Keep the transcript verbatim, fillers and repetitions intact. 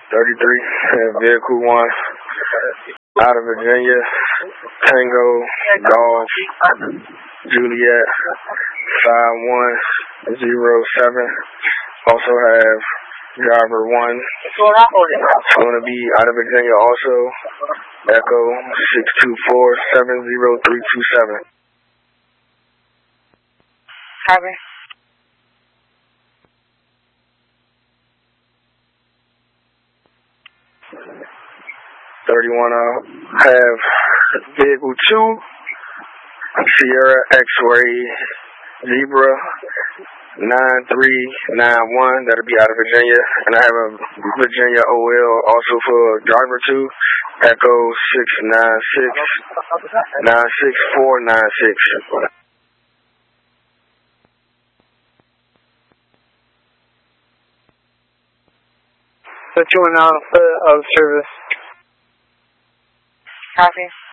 thirty-three, vehicle one, out of Virginia, Tango, Golf, Juliet, five one zero seven. Also have driver one. It's going to be out of Virginia also, Echo six two four seven zero three two seven. Copy. thirty-one, uh, have vehicle two, Sierra X-Ray Zebra nine three nine one, that'll be out of Virginia, and I have a Virginia O L also for driver two, Echo six nine six nine six four nine six. So two one out of service. Copy.